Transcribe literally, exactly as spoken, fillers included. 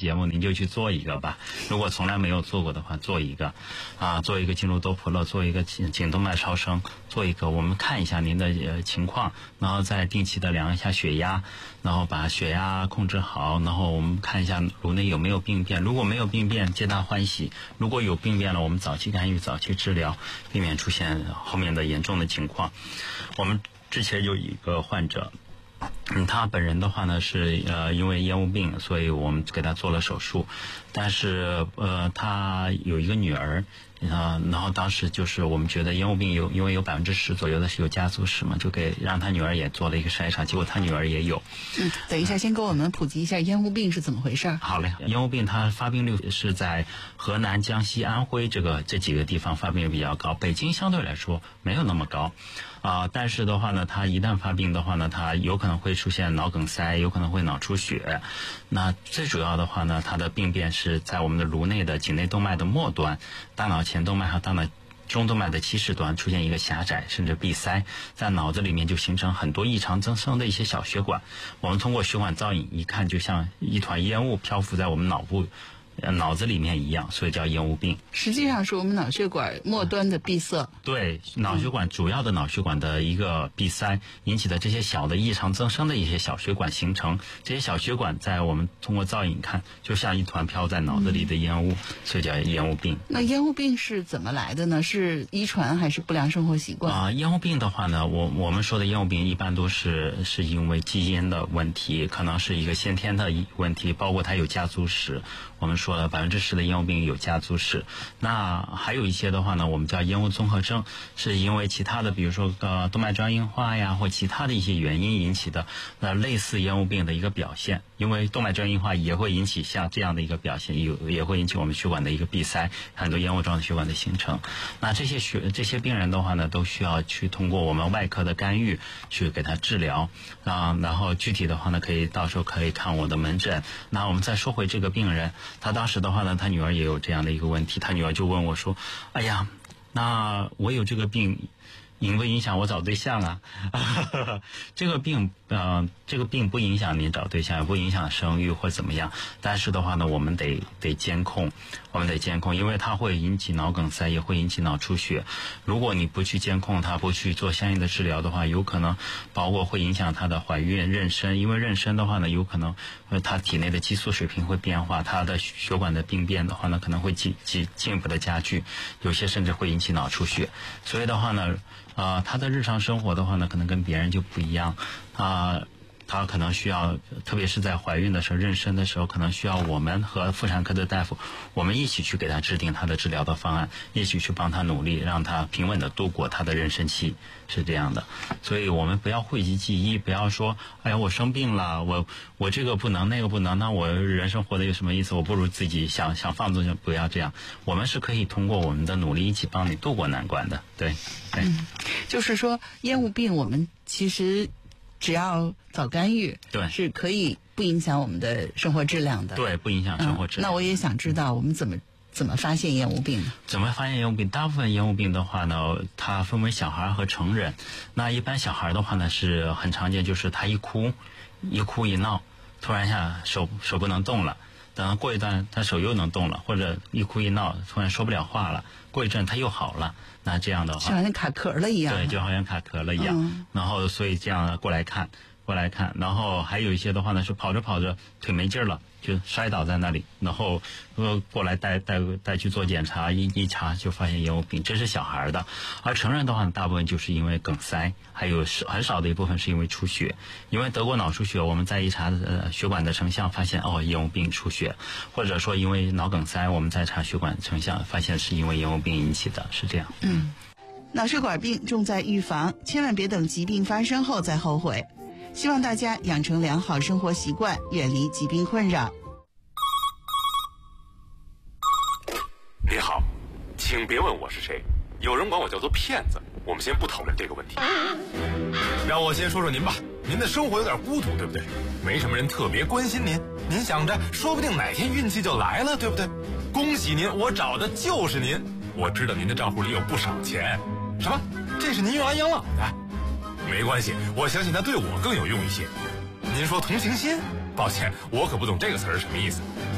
节目，您就去做一个吧。如果从来没有做过的话，做一个，啊，做一个经颅多普勒，做一个颈颈动脉超声，做一个，我们看一下您的呃情况，然后再定期的量一下血压，然后把血压控制好，然后我们看一下颅内有没有病变，如果没有病变，皆大欢喜；如果有病变了，我们早期干预，早期治疗，避免出现后面的严重的情况。我们之前有一个患者。嗯，他本人的话呢是呃因为烟雾病，所以我们给他做了手术，但是呃他有一个女儿，啊、呃，然后当时就是我们觉得烟雾病有因为有百分之十左右的是有家族史嘛，就给让他女儿也做了一个筛查，结果他女儿也有。 嗯，等一下，先给我们普及一下烟雾病是怎么回事。 好嘞，烟雾病它发病率是在河南、江西、安徽这个这几个地方发病率比较高，北京相对来说没有那么高。啊、呃，但是的话呢，它一旦发病的话呢，它有可能会出现脑梗塞，有可能会脑出血。那最主要的话呢，它的病变是在我们的颅内的颈内动脉的末端，大脑前动脉和大脑中动脉的起始端出现一个狭窄甚至闭塞，在脑子里面就形成很多异常增生的一些小血管。我们通过血管造影一看，就像一团烟雾漂浮在我们脑部。脑子里面一样，所以叫烟雾病。 实际上是我们脑血管末端的闭塞。 对，脑血管主要的脑血管的一个闭塞引起的这些小的异常增生的一些小血管形成，这些小血管在我们通过造影看，就像一团飘在脑子里的烟雾，嗯、所以叫烟雾病。 那烟雾病是怎么来的呢？是遗传还是不良生活习惯？ 啊、呃，烟雾病的话呢，我我们说的烟雾病一般都是是因为基因的问题，可能是一个先天的问题，包括它有家族史。我们说了百分之十的烟雾病有家族史，那还有一些的话呢，我们叫烟雾综合症，是因为其他的，比如说呃动脉砖硬化呀，或其他的一些原因引起的，那类似烟雾病的一个表现。因为动脉砖硬化也会引起像这样的一个表现，有也会引起我们血管的一个闭塞，很多烟雾状的血管的形成。那这些血这些病人的话呢，都需要去通过我们外科的干预去给他治疗啊。然后具体的话呢，可以到时候可以看我的门诊。那我们再说回这个病人。他当时的话呢，他女儿也有这样的一个问题，他女儿就问我说：“哎呀，那我有这个病，影不影响我找对象啊？”这个病，呃，这个病不影响您找对象，也不影响生育或怎么样。但是的话呢，我们得得监控，我们得监控，因为它会引起脑梗塞，也会引起脑出血。如果你不去监控它，不去做相应的治疗的话，有可能包括会影响她的怀孕、妊娠。因为妊娠的话呢，有可能呃她体内的激素水平会变化，她的血管的病变的话呢，可能会进进进一步的加剧，有些甚至会引起脑出血。所以的话呢。啊、呃，他的日常生活的话呢，可能跟别人就不一样啊、呃。他可能需要，特别是在怀孕的时候、妊娠的时候，可能需要我们和妇产科的大夫，我们一起去给他制定他的治疗的方案，一起去帮他努力，让他平稳的度过他的妊娠期，是这样的。所以我们不要讳疾忌医，不要说，哎呀，我生病了，我我这个不能，那个不能，那我人生活的有什么意思？我不如自己想想放纵，就不要这样。我们是可以通过我们的努力，一起帮你度过难关的。对，对， 嗯，就是说烟雾病，我们其实。只要早干预， 对， 是可以不影响我们的生活质量的。 对，不影响生活质量。 嗯、那我也想知道，我们怎么怎么发现烟雾病呢？ 怎么发现烟雾病？大部分烟雾病的话呢，它分为小孩和成人。那一般小孩的话呢，是很常见，就是他一哭，一哭一闹，突然一下手手不能动了。等过一段，他手又能动了，或者一哭一闹，突然说不了话了。过一阵他又好了，那这样的话， 就好像卡壳了一样。 对，就好像卡壳了一样。嗯、然后，所以这样过来看，过来看，然后还有一些的话呢，是跑着跑着腿没劲儿了，就摔倒在那里，然后呃过来带带带去做检查，一一查就发现烟雾病，这是小孩的。而成人的话，大部分就是因为梗塞，还有很少的一部分是因为出血。因为得过脑出血，我们再一查呃血管的成像，发现哦烟雾病出血，或者说因为脑梗塞，我们再查血管成像，发现是因为烟雾病引起的，是这样。 嗯，脑血管病重在预防，千万别等疾病发生后再后悔。希望大家养成良好生活习惯，远离疾病困扰。 你好，请别问我是谁，有人管我叫做骗子。我们先不讨论这个问题，让我先说说您吧。您的生活有点孤独，对不对？没什么人特别关心您，您想着说不定哪天运气就来了，对不对？恭喜您，我找的就是您。我知道您的账户里有不少钱。什么？这是您用来养老的？没关系，我相信它对我更有用一些。您说同情心？抱歉，我可不懂这个词儿什么意思。